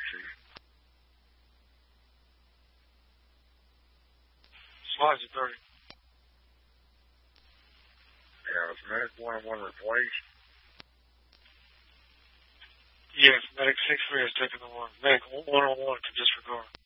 Slides at 30. Yeah, is medic 101 replaced? Yes, medic 6-3 has taken the one. Medic 101 to disregard.